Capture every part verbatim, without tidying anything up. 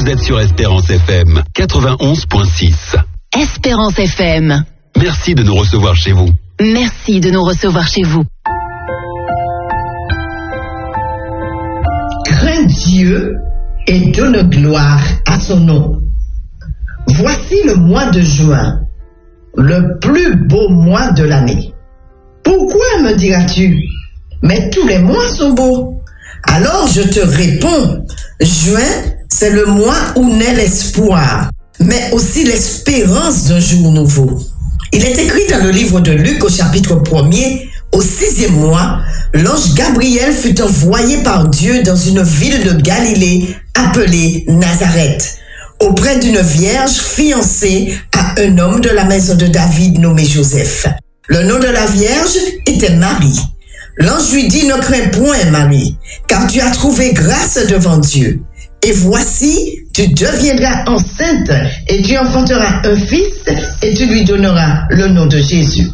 Vous êtes sur Espérance F M quatre-vingt-onze virgule six. Espérance F M. Merci de nous recevoir chez vous. Merci de nous recevoir chez vous. Crains Dieu et donne gloire à son nom. Voici le mois de juin, le plus beau mois de l'année. Pourquoi me diras-tu? Mais tous les mois sont beaux. Alors je te réponds, juin, c'est le mois où naît l'espoir, mais aussi l'espérance d'un jour nouveau. Il est écrit dans le livre de Luc au chapitre premier, au sixième mois, l'ange Gabriel fut envoyé par Dieu dans une ville de Galilée appelée Nazareth, auprès d'une vierge fiancée à un homme de la maison de David nommé Joseph. Le nom de la vierge était Marie. L'ange lui dit, ne crains point, Marie, car tu as trouvé grâce devant Dieu. Et voici, tu deviendras enceinte et tu enfanteras un fils et tu lui donneras le nom de Jésus.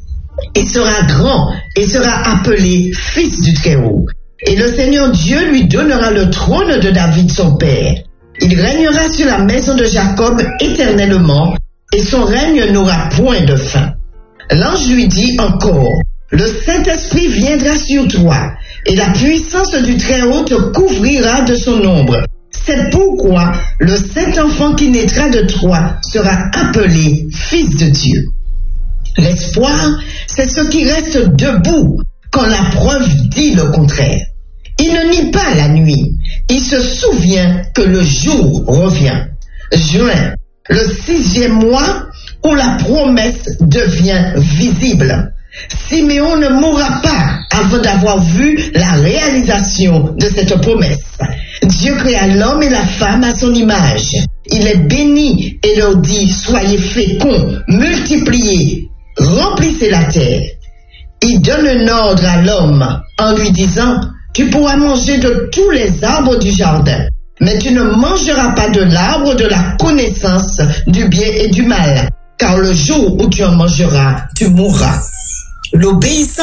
Il sera grand et sera appelé fils du Très-Haut. Et le Seigneur Dieu lui donnera le trône de David son père. Il régnera sur la maison de Jacob éternellement et son règne n'aura point de fin. L'ange lui dit encore, le Saint-Esprit viendra sur toi et la puissance du Très-Haut te couvrira de son ombre. C'est pourquoi le Saint-Enfant qui naîtra de toi sera appelé Fils de Dieu. L'espoir, c'est ce qui reste debout quand la preuve dit le contraire. Il ne nie pas la nuit. Il se souvient que le jour revient. Juin, le sixième mois où la promesse devient visible. Siméon ne mourra pas avant d'avoir vu la réalisation de cette promesse. Dieu créa l'homme et la femme à son image. Il les bénit et leur dit, soyez féconds, multipliez, remplissez la terre. Il donne un ordre à l'homme en lui disant, tu pourras manger de tous les arbres du jardin, mais tu ne mangeras pas de l'arbre de la connaissance du bien et du mal, car le jour où tu en mangeras, tu mourras. L'obéissance